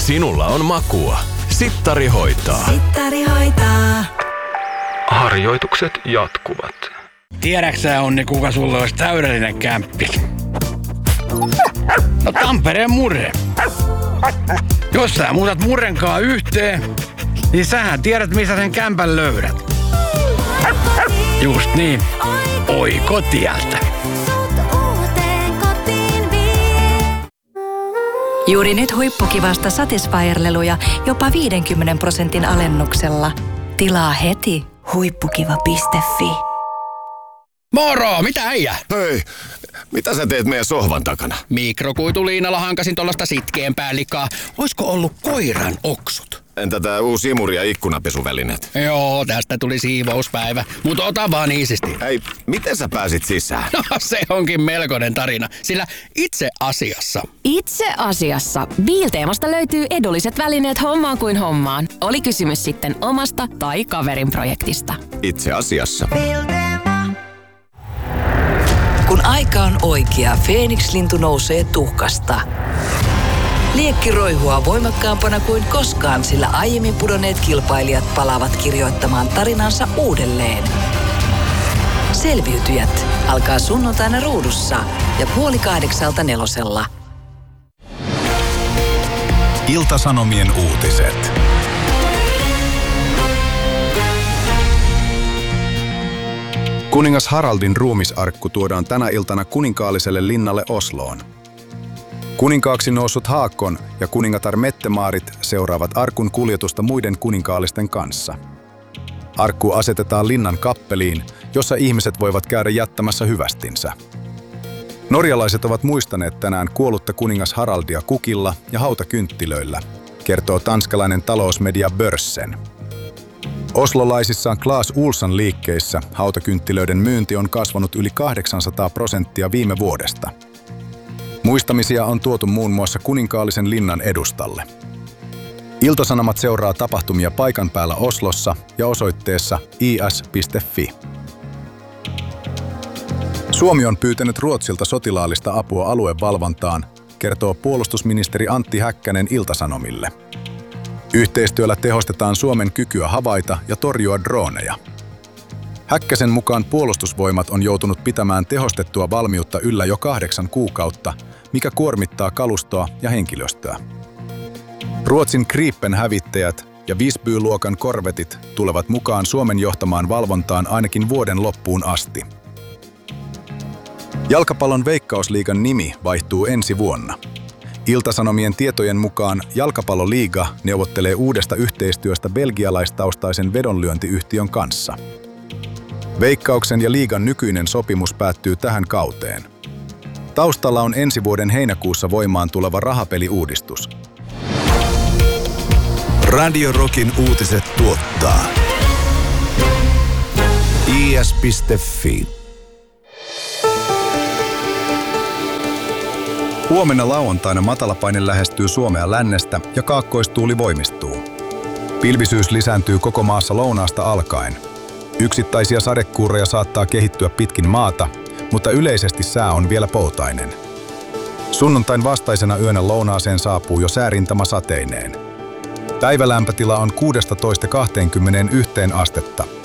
Sinulla on makua. Sittari hoitaa. Sittari hoitaa. Harjoitukset jatkuvat. Tiedäksä, Onni, kuka sulla olisi täydellinen kämppis? No Tampereen Murre. Jos sä muutat Murrenkaan yhteen, niin sähän tiedät, missä sen kämpän löydät. Just niin. Oikotieltä. Juuri nyt huippukivasta Satisfyer-leluja jopa 50% alennuksella. Tilaa heti huippukiva.fi. Moro, mitä äijä? Hei, mitä sä teet meidän sohvan takana? Mikrokuituliinalla hankasin tuollaista sitkeämpää likaa. Oisko ollut koiran oksut? Entä tää uusi imuri ja ikkunapesuvälineet? Joo, tästä tuli siivouspäivä. Mut ota vaan iisisti. Hei, miten sä pääsit sisään? No se onkin melkoinen tarina, sillä itse asiassa Biilteemasta löytyy edulliset välineet hommaan kuin hommaan. Oli kysymys sitten omasta tai kaverin projektista. Itse asiassa. Kun aika on oikea, Feeniks-lintu nousee tuhkasta. Liekki roihua voimakkaampana kuin koskaan, sillä aiemmin pudonneet kilpailijat palaavat kirjoittamaan tarinansa uudelleen. Selviytyjät alkaa sunnuntaina Ruudussa ja 7:30 Nelosella. Ilta-Sanomien uutiset. Kuningas Haraldin ruumisarkku tuodaan tänä iltana kuninkaalliselle linnalle Osloon. Kuninkaaksi noussut Haakon ja kuningatar Mette-Maarit seuraavat arkun kuljetusta muiden kuninkaallisten kanssa. Arkku asetetaan linnan kappeliin, jossa ihmiset voivat käydä jättämässä hyvästinsä. Norjalaiset ovat muistaneet tänään kuollutta kuningas Haraldia kukilla ja hautakynttilöillä, kertoo tanskalainen talousmedia Börsen. Oslolaisissa Clas Ohlson liikkeissä hautakynttilöiden myynti on kasvanut yli 800% viime vuodesta. Muistamisia on tuotu muun muassa kuninkaallisen linnan edustalle. Ilta-Sanomat seuraa tapahtumia paikan päällä Oslossa ja osoitteessa is.fi. Suomi on pyytänyt Ruotsilta sotilaallista apua aluevalvontaan, kertoo puolustusministeri Antti Häkkänen Ilta-Sanomille. Yhteistyöllä tehostetaan Suomen kykyä havaita ja torjua drooneja. Häkkäsen mukaan Puolustusvoimat on joutunut pitämään tehostettua valmiutta yllä jo 8 kuukautta, mikä kuormittaa kalustoa ja henkilöstöä. Ruotsin Gripen-hävittäjät ja Visby-luokan korvetit tulevat mukaan Suomen johtamaan valvontaan ainakin vuoden loppuun asti. Jalkapallon Veikkausliigan nimi vaihtuu ensi vuonna. Ilta-Sanomien tietojen mukaan Jalkapalloliiga neuvottelee uudesta yhteistyöstä belgialaistaustaisen vedonlyöntiyhtiön kanssa. Veikkauksen ja liigan nykyinen sopimus päättyy tähän kauteen. Taustalla on ensi vuoden heinäkuussa voimaan tuleva rahapeliuudistus. Radio Rockin uutiset tuottaa is.fi. Huomenna lauantaina matalapaine lähestyy Suomea lännestä ja kaakkoistuuli voimistuu. Pilvisyys lisääntyy koko maassa lounaasta alkaen. Yksittäisiä sadekuuroja saattaa kehittyä pitkin maata, mutta yleisesti sää on vielä poutainen. Sunnuntain vastaisena yönä lounaaseen saapuu jo säärintama sateineen. Päivälämpötila on 16–21 astetta.